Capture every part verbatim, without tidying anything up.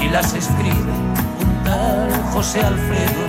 y las escribe un tal José Alfredo.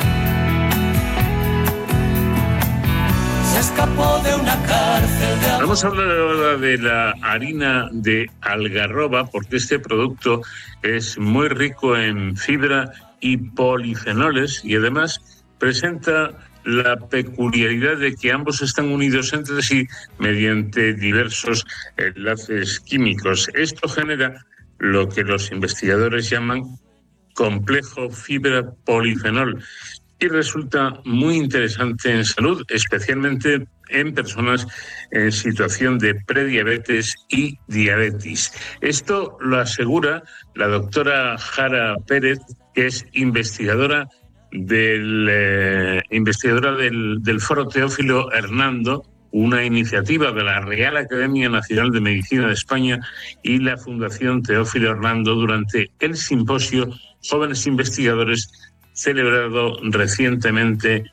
Se escapó de una cárcel de... Vamos a hablar ahora de la harina de algarroba, porque este producto es muy rico en fibra y polifenoles y además presenta la peculiaridad de que ambos están unidos entre sí mediante diversos enlaces químicos. Esto genera lo que los investigadores llaman complejo fibra polifenol y resulta muy interesante en salud, especialmente en personas en situación de prediabetes y diabetes. Esto lo asegura la doctora Jara Pérez, que es investigadora del eh, investigadora del, del Foro Teófilo Hernando, una iniciativa de la Real Academia Nacional de Medicina de España y la Fundación Teófilo Hernando durante el simposio Jóvenes Investigadores celebrado recientemente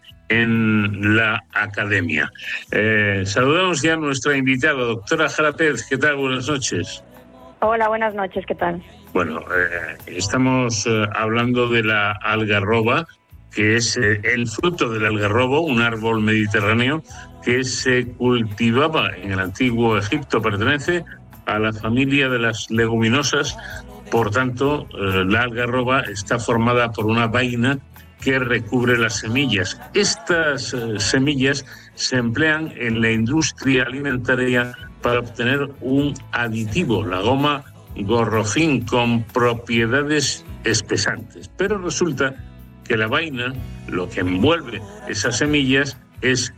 en la Academia. Eh, saludamos ya a nuestra invitada, doctora Jara Pérez. ¿Qué tal? Buenas noches. Hola, buenas noches. ¿Qué tal? Bueno, eh, estamos eh, hablando de la algarroba, que es eh, el fruto del algarrobo, un árbol mediterráneo que se cultivaba en el antiguo Egipto, pertenece a la familia de las leguminosas. Por tanto, eh, la algarroba está formada por una vaina que recubre las semillas. Estas eh, semillas se emplean en la industria alimentaria para obtener un aditivo, la goma gorrofín, con propiedades espesantes. Pero resulta que la vaina, lo que envuelve esas semillas, es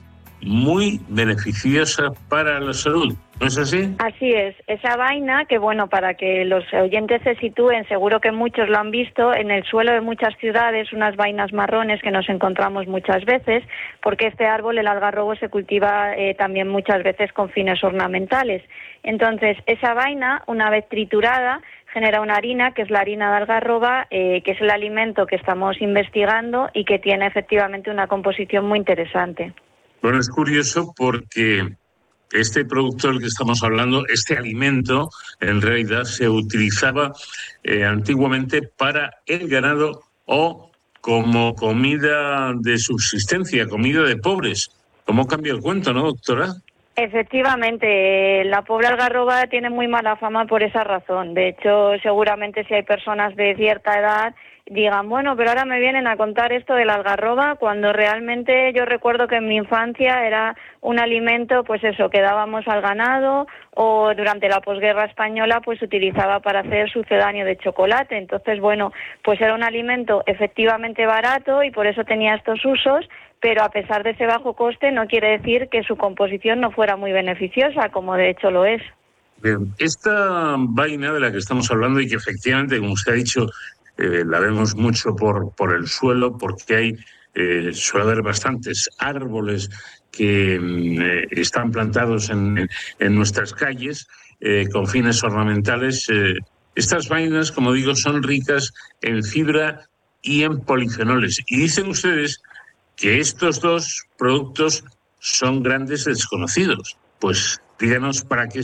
muy beneficiosa para la salud. ¿No es así? Así es. Esa vaina, que bueno, para que los oyentes se sitúen, seguro que muchos lo han visto, en el suelo de muchas ciudades, unas vainas marrones que nos encontramos muchas veces, porque este árbol, el algarrobo, se cultiva eh, también muchas veces con fines ornamentales. Entonces, esa vaina, una vez triturada, genera una harina, que es la harina de algarroba, eh, que es el alimento que estamos investigando y que tiene efectivamente una composición muy interesante. Bueno, es curioso porque este producto del que estamos hablando, este alimento, en realidad se utilizaba eh, antiguamente para el ganado o como comida de subsistencia, comida de pobres. ¿Cómo cambia el cuento, no, doctora? Efectivamente, la pobre algarroba tiene muy mala fama por esa razón. De hecho, seguramente si hay personas de cierta edad digan, bueno, pero ahora me vienen a contar esto de la algarroba, cuando realmente yo recuerdo que en mi infancia era un alimento, pues eso, que dábamos al ganado, o durante la posguerra española pues se utilizaba para hacer sucedáneo de chocolate. Entonces, bueno, pues era un alimento efectivamente barato y por eso tenía estos usos, pero a pesar de ese bajo coste no quiere decir que su composición no fuera muy beneficiosa, como de hecho lo es. Bien, esta vaina de la que estamos hablando y que efectivamente, como usted ha dicho, eh, la vemos mucho por, por el suelo, porque hay, eh, suele haber bastantes árboles que eh, están plantados en, en nuestras calles eh, con fines ornamentales. Eh, estas vainas, como digo, son ricas en fibra y en polifenoles. Y dicen ustedes que estos dos productos son grandes desconocidos. Pues díganos para qué